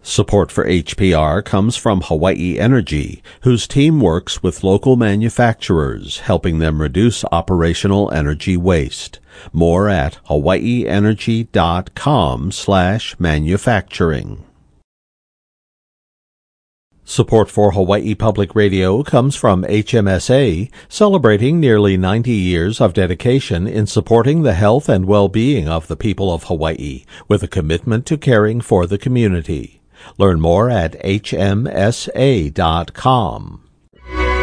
Support for HPR comes from Hawaii Energy, whose team works with local manufacturers, helping them reduce operational energy waste. More at hawaiienergy.com/manufacturing. Support for Hawaii Public Radio comes from HMSA, celebrating nearly 90 years of dedication in supporting the health and well-being of the people of Hawaii, with a commitment to caring for the community. Learn more at hmsa.com.